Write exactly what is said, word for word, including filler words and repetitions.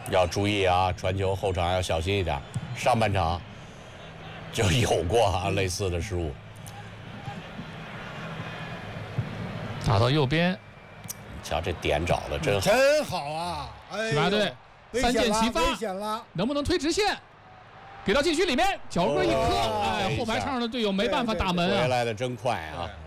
要注意啊，传球后场要小心一点。上半场就有过啊类似的失误。 打到右边， 瞧这点找的真好， 真好啊！哎， 西班牙队三箭齐发， 危险了， 能不能推直线？给到禁区里面，脚跟一磕，哎，后排场上的队友没办法打门啊！ 回来的真快啊！